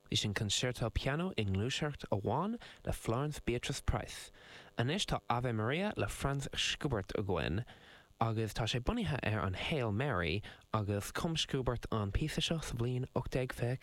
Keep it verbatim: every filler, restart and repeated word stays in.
Is sin concerto piano in Gluaiseacht Amháin le Florence Beatrice Price. Anis tá Ave Maria le Franz Schubert a gcuin, agus tá sé bunaithe ar an Hail Mary agus cum Schubert an píosa seo sa bhliain ochtaig